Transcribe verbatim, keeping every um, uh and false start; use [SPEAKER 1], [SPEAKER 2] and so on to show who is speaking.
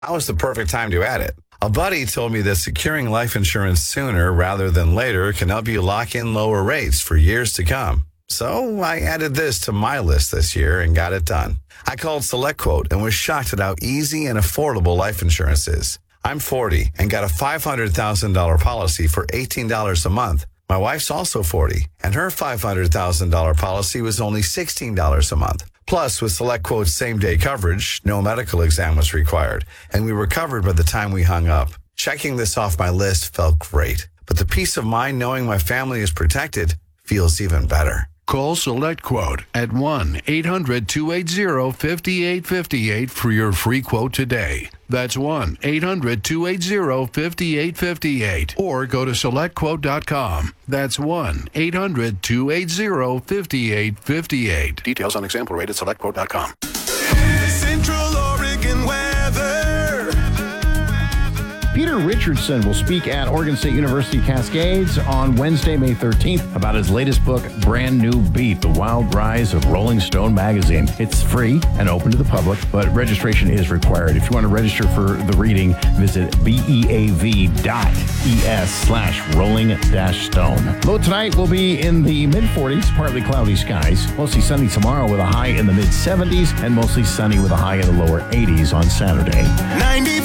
[SPEAKER 1] Now was the perfect time to add it. A buddy told me that securing life insurance sooner rather than later can help you lock in lower rates for years to come. So I added this to my list this year and got it done. I called SelectQuote and was shocked at how easy and affordable life insurance is. I'm forty and got a five hundred thousand dollars policy for eighteen dollars a month. My wife's also forty, and her five hundred thousand dollars policy was only sixteen dollars a month. Plus, with SelectQuote's same-day coverage, no medical exam was required, and we were covered by the time we hung up. Checking this off my list felt great, but the peace of mind knowing my family is protected feels even better.
[SPEAKER 2] Call SelectQuote at one eight hundred two eight zero five eight five eight for your free quote today. That's one eight hundred two eight zero five eight five eight. Or go to select quote dot com. That's one eight hundred two eight zero five eight five eight. Details on example rate at select quote dot com.
[SPEAKER 3] Central Oregon weather.
[SPEAKER 4] Peter Richardson will speak at Oregon State University Cascades on Wednesday, May thirteenth, about his latest book, Brand New Beat, The Wild Rise of Rolling Stone Magazine. It's free and open to the public, but registration is required. If you want to register for the reading, visit beav.es slash rolling dash stone. Low tonight will be in the mid-forties, partly cloudy skies. Mostly sunny tomorrow with a high in the mid-seventies, and mostly sunny with a high in the lower eighties on Saturday.
[SPEAKER 3] ninety